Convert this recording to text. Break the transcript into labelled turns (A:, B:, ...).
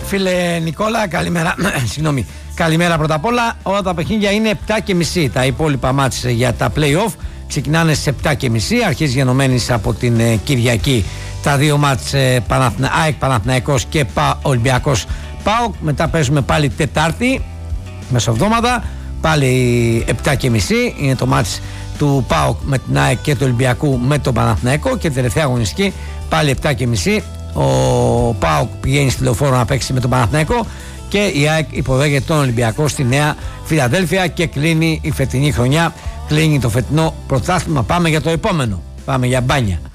A: Φίλε Νικόλα, καλημέρα. Συγγνώμη. Καλημέρα πρώτα απ' όλα. Όλα τα παιχνίδια είναι 7.30. Τα υπόλοιπα μάτς για τα play-off ξεκινάνε στις 7.30. Αρχίζει γενομένης από την Κυριακή τα δύο μάτς ΑΕΚ Παναθηναϊκός και Ολυμπιακός ΠΑΟΚ. Μετά παίζουμε πάλι Τετάρτη, μεσοβδόμαδα, πάλι 7.30. Είναι το μάτς του ΠΑΟΚ με την ΑΕΚ και του Ολυμπιακού με τον Παναθηναϊκό. Και τελευταία αγωνιστική πάλι 7.30. Ο ΠΑΟΚ πηγαίνει στη Λεωφόρο να παίξει με τον Παναθηναϊκό και η ΑΕΚ υποδέχεται τον Ολυμπιακό στη Νέα Φιλαδέλφια και κλείνει η φετινή χρονιά, κλείνει το φετινό πρωτάθλημα. Πάμε για το επόμενο, πάμε για μπάνια.